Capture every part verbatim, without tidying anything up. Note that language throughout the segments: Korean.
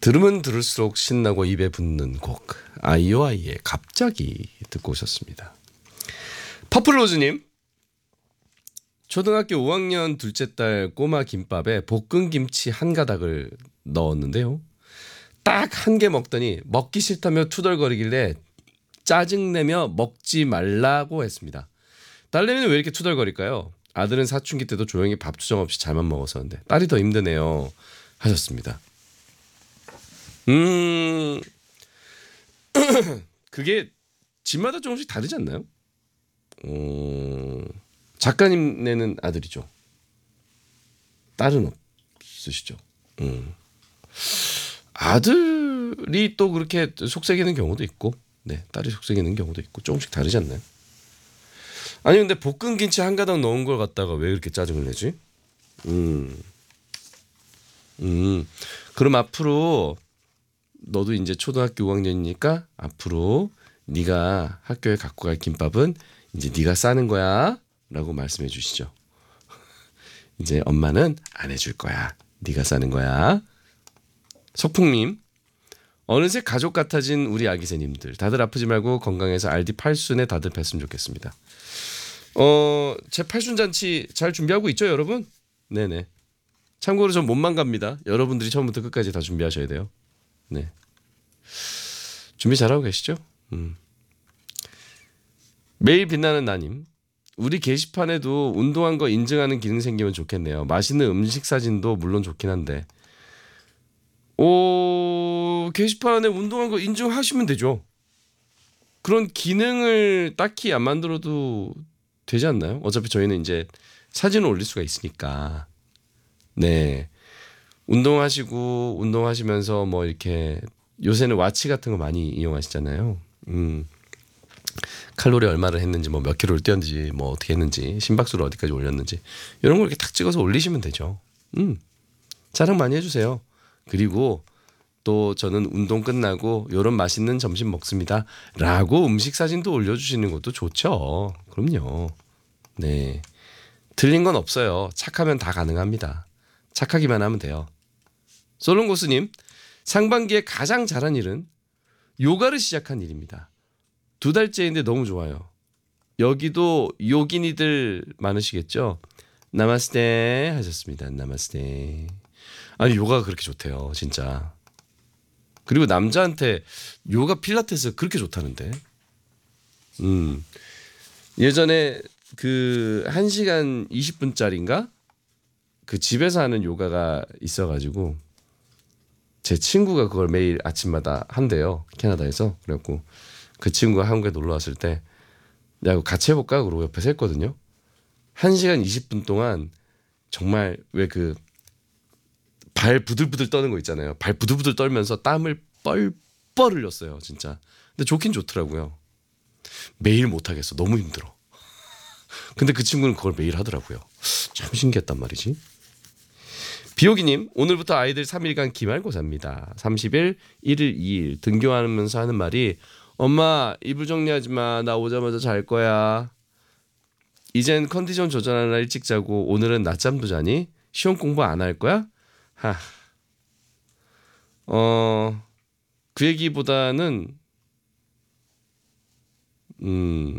들으면 들을수록 신나고 입에 붙는 곡 아이오아이의 갑자기 듣고 오셨습니다. 퍼플로즈님, 초등학교 오 학년 둘째 딸 꼬마 김밥에 볶은 김치 한 가닥을 넣었는데요. 딱 한 개 먹더니 먹기 싫다며 투덜거리길래 짜증내며 먹지 말라고 했습니다. 딸내미는 왜 이렇게 투덜거릴까요? 아들은 사춘기 때도 조용히 밥 투정 없이 잘만 먹었었는데 딸이 더 힘드네요 하셨습니다. 음 그게 집마다 조금씩 다르지 않나요? 어, 작가님네는 아들이죠. 딸은 없으시죠. 음. 아들이 또 그렇게 속삭이는 경우도 있고, 네, 딸이 속삭이는 경우도 있고 조금씩 다르지 않나요? 아니 근데 볶은 김치 한 가닥 넣은 걸 갖다가 왜 이렇게 짜증을 내지? 음, 음, 그럼 앞으로 너도 이제 초등학교 오 학년이니까 앞으로 네가 학교에 갖고 갈 김밥은 이제 네가 싸는 거야라고 말씀해 주시죠. 이제 엄마는 안 해줄 거야. 네가 싸는 거야. 석풍님, 어느새 가족 같아진 우리 아기새님들 다들 아프지 말고 건강해서 알디 팔순에 다들 뵀으면 좋겠습니다. 어, 제 팔순 잔치 잘 준비하고 있죠, 여러분? 네네. 참고로 전 몸만 갑니다. 여러분들이 처음부터 끝까지 다 준비하셔야 돼요. 네. 준비 잘하고 계시죠? 음. 매일 빛나는 나님, 우리 게시판에도 운동한 거 인증하는 기능 생기면 좋겠네요. 맛있는 음식 사진도 물론 좋긴 한데, 오, 게시판에 운동한 거 인증하시면 되죠. 그런 기능을 딱히 안 만들어도 되지 않나요? 어차피 저희는 이제 사진을 올릴 수가 있으니까. 네. 운동하시고 운동하시면서 뭐 이렇게 요새는 와치 같은 거 많이 이용하시잖아요. 음. 칼로리 얼마를 했는지 뭐 몇 킬로를 뛰었는지 뭐 어떻게 했는지 심박수를 어디까지 올렸는지 이런 걸 이렇게 탁 찍어서 올리시면 되죠. 음. 자랑 많이 해주세요. 그리고 또 저는 운동 끝나고 요런 맛있는 점심 먹습니다 라고 음식 사진도 올려주시는 것도 좋죠. 그럼요. 네, 틀린 건 없어요. 착하면 다 가능합니다. 착하기만 하면 돼요. 솔롱고스님, 상반기에 가장 잘한 일은 요가를 시작한 일입니다. 두 달째인데 너무 좋아요. 여기도 요기니들 많으시겠죠? 나마스테 하셨습니다. 나마스테. 아니 요가가 그렇게 좋대요 진짜. 그리고 남자한테 요가 필라테스 그렇게 좋다는데. 음. 예전에 그 한 시간 이십 분짜리인가? 그 집에서 하는 요가가 있어가지고 제 친구가 그걸 매일 아침마다 한대요. 캐나다에서. 그래갖고 그 친구가 한국에 놀러 왔을 때 야 같이 해볼까? 그러고 옆에서 했거든요. 한 시간 이십 분 동안 정말 왜 그 발 부들부들 떠는 거 있잖아요. 발 부들부들 떨면서 땀을 뻘뻘 흘렸어요. 진짜. 근데 좋긴 좋더라고요. 매일 못하겠어. 너무 힘들어. 근데 그 친구는 그걸 매일 하더라고요. 참 신기했단 말이지. 비오기님, 오늘부터 아이들 삼 일간 기말고사입니다. 삼십 일, 일 일, 이 일 등교하면서 하는 말이 엄마 이불 정리하지 마. 나 오자마자 잘 거야. 이젠 컨디션 조절하느라 일찍 자고 오늘은 낮잠도 자니? 시험 공부 안 할 거야? 하. 어, 그 얘기보다는 음,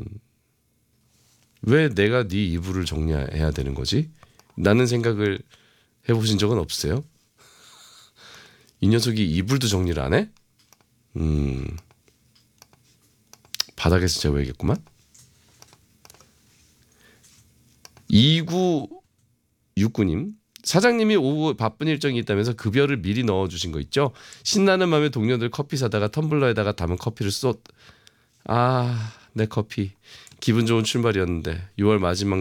왜 내가 네 이불을 정리해야 되는 거지? 라는 생각을 해보신 적은 없으세요? 이 녀석이 이불도 정리를 안 해? 음, 바닥에서 재워야겠구만. 이구육구님, 사장님이 오후 바쁜 일정이 있다면서 급여를 미리 넣어주신 거 있죠? 신나는 마음에 동료들 커피 사다가 텀블러에다가 담은 커피를 쏟. 아, 내 커피. 기분 좋은 출발이었는데 유월 마지막